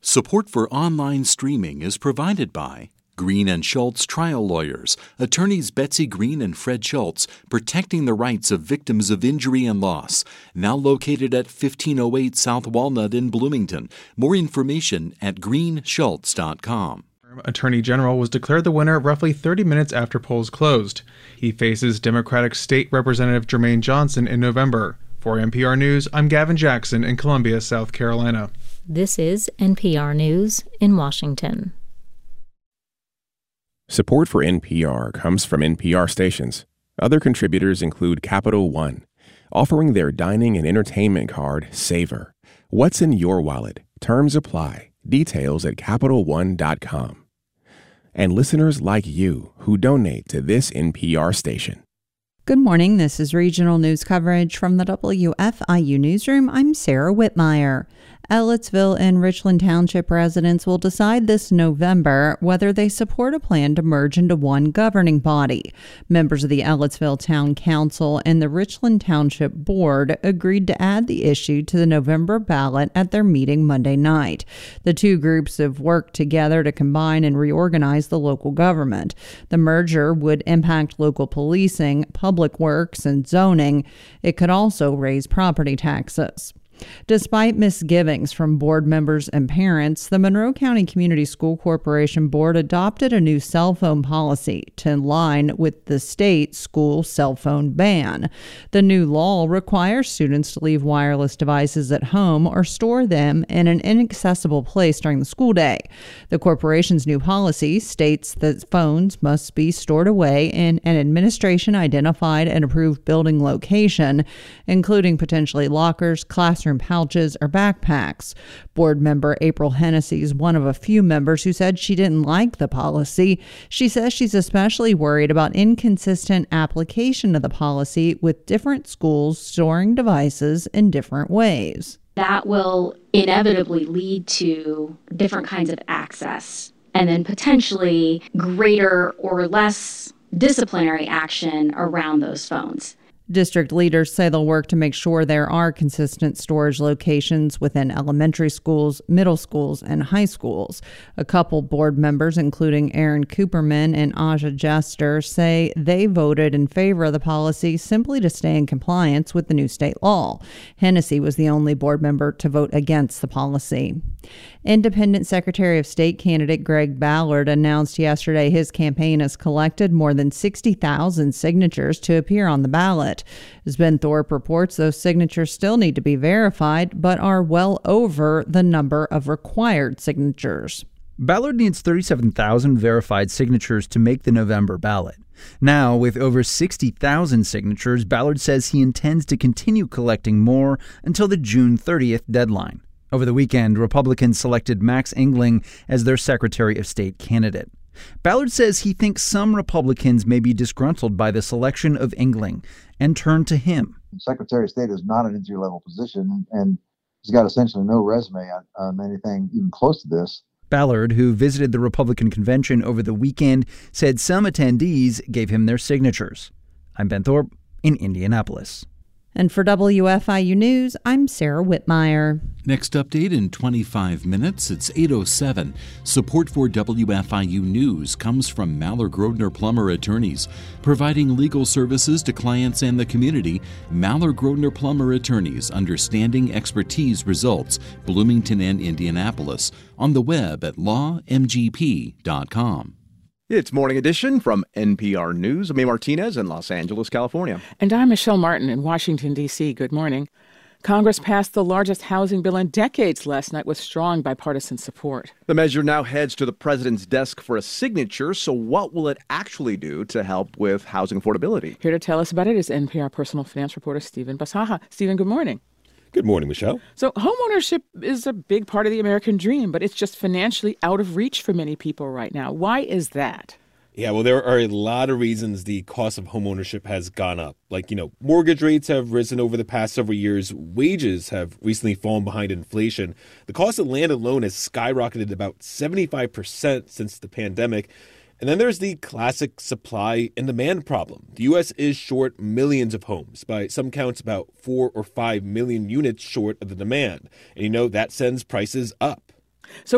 Support for online streaming is provided by Green and Schultz Trial Lawyers, attorneys Betsy Green and Fred Schultz, protecting the rights of victims of injury and loss. Now located at 1508 South Walnut in Bloomington. More information at greenschultz.com. Attorney General was declared the winner roughly 30 minutes after polls closed. He faces Democratic State Representative Jermaine Johnson in November. For NPR News, I'm Gavin Jackson in Columbia, South Carolina. This is NPR News in Washington. Support for NPR comes from NPR stations. Other contributors include Capital One, offering their dining and entertainment card, Savor. What's in your wallet? Terms apply. Details at CapitalOne.com. And listeners like you who donate to this NPR station. Good morning. This is regional news coverage from the WFIU newsroom. I'm Sarah Whitmire. Ellettsville and Richland Township residents will decide this November whether they support a plan to merge into one governing body. Members of the Ellettsville Town Council and the Richland Township Board agreed to add the issue to the November ballot at their meeting Monday night. The two groups have worked together to combine and reorganize the local government. The merger would impact local policing, public works, and zoning. It could also raise property taxes. Despite misgivings from board members and parents, the Monroe County Community School Corporation Board adopted a new cell phone policy to align with the state school cell phone ban. The new law requires students to leave wireless devices at home or store them in an inaccessible place during the school day. The corporation's new policy states that phones must be stored away in an administration-identified and approved building location, including potentially lockers, classroom pouches, or backpacks. Board member April Hennessy is one of a few members who said she didn't like the policy. She says she's especially worried about inconsistent application of the policy with different schools storing devices in different ways. That will inevitably lead to different kinds of access and then potentially greater or less disciplinary action around those phones. District leaders say they'll work to make sure there are consistent storage locations within elementary schools, middle schools, and high schools. A couple board members, including Aaron Cooperman and Aja Jester, say they voted in favor of the policy simply to stay in compliance with the new state law. Hennessy was the only board member to vote against the policy. Independent Secretary of State candidate Greg Ballard announced yesterday his campaign has collected more than 60,000 signatures to appear on the ballot. As Ben Thorpe reports, those signatures still need to be verified, but are well over the number of required signatures. Ballard needs 37,000 verified signatures to make the November ballot. Now, with over 60,000 signatures, Ballard says he intends to continue collecting more until the June 30th deadline. Over the weekend, Republicans selected Max Engling as their Secretary of State candidate. Ballard says he thinks some Republicans may be disgruntled by the selection of Engling and turn to him. Secretary of State is not an entry-level position, and he's got essentially no resume on anything even close to this. Ballard, who visited the Republican convention over the weekend, said some attendees gave him their signatures. I'm Ben Thorpe in Indianapolis. And for WFIU News, I'm Sarah Whitmire. Next update in 25 minutes, it's 8:07. Support for WFIU News comes from Maller Grodner Plummer Attorneys, providing legal services to clients and the community. Maller Grodner Plummer Attorneys, understanding expertise results, Bloomington and Indianapolis, on the web at lawmgp.com. It's Morning Edition from NPR News. I'm A. Martinez in Los Angeles, California. And I'm Michelle Martin in Washington, D.C. Good morning. Congress passed the largest housing bill in decades last night with strong bipartisan support. The measure now heads to the president's desk for a signature. So what will it actually do to help with housing affordability? Here to tell us about it is NPR personal finance reporter Stephen Basaha. Stephen, good morning. Good morning, Michelle. So homeownership is a big part of the American dream, but it's just financially out of reach for many people right now. Why is that? Yeah, well, there are a lot of reasons the cost of homeownership has gone up. Like, mortgage rates have risen over the past several years. Wages have recently fallen behind inflation. The cost of land alone has skyrocketed about 75% since the pandemic. And then there's the classic supply and demand problem. The U.S. is short millions of homes. By some counts, about 4 or 5 million units short of the demand. And that sends prices up. So